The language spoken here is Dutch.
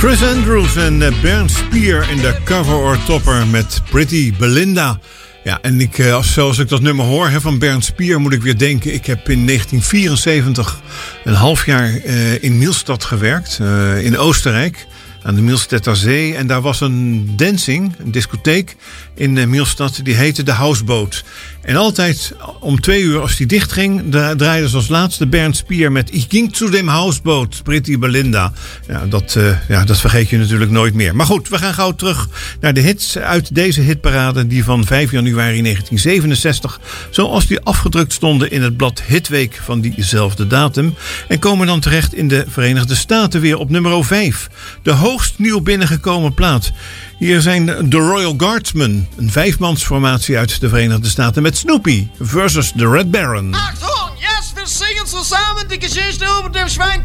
Chris Andrews en Bernd Spier in de cover or topper met Pretty Belinda. Ja, en zoals ik dat nummer hoor van Bernd Spier, moet ik weer denken. Ik heb in 1974 een half jaar in Mielstad gewerkt, in Oostenrijk, aan de Mielstetter Zee. En daar was een dancing, een discotheek in Mielstad, die heette de Houseboat. En altijd om 2 uur, als die dicht ging, draaide ze als laatste Bernd Spier met Ich ging zu dem Houseboat, Pretty Belinda. Ja, dat vergeet je natuurlijk nooit meer. Maar goed, we gaan gauw terug naar de hits uit deze hitparade, die van 5 januari 1967, zoals die afgedrukt stonden in het blad Hitweek van diezelfde datum. En komen dan terecht in de Verenigde Staten weer op nummer 5. De hoogst nieuw binnengekomen plaat. Hier zijn de Royal Guardsmen, een 5-mansformatie uit de Verenigde Staten met Snoopy versus the Red Baron. Achtung, yes, wir singen zusammen die Geschichte über den Schwein.